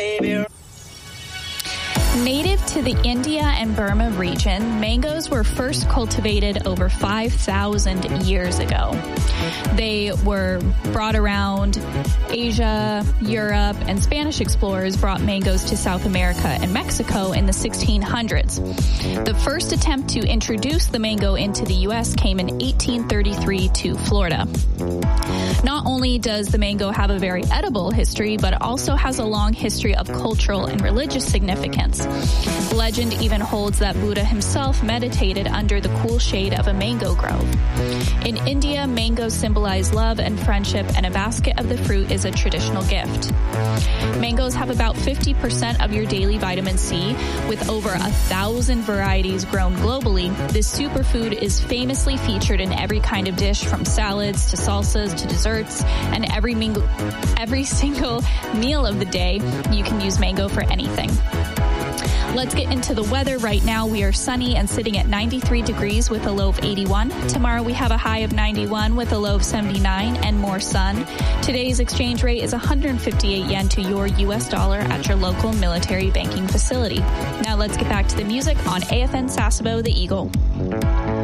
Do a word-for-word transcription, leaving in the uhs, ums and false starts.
Native to the India and Burma region, mangoes were first cultivated over five thousand years ago. They were brought around Asia, Europe, and Spanish explorers brought mangoes to South America and Mexico in the sixteen hundreds. The first attempt to introduce the mango into the U S came in eighteen thirty-three to Florida. Not only does the mango have a very edible history, but it also has a long history of cultural and religious significance. Legend even holds that Buddha himself meditated under the cool shade of a mango grove. In India, mangoes symbolize love and friendship, and a basket of the fruit is a traditional gift. Mangoes have about fifty percent of your daily vitamin C. With over a thousand varieties grown globally, this superfood is famously featured in every kind of dish, from salads to salsas to desserts, and every, mingo- every single meal of the day, you can use mango for anything. Let's get into the weather. Right now, we are sunny and sitting at ninety-three degrees with a low of eighty-one. Tomorrow, we have a high of ninety-one with a low of seventy-nine and more sun. Today's exchange rate is one hundred fifty-eight yen to your U S dollar at your local military banking facility. Now, let's get back to the music on A F N Sasebo, The Eagle.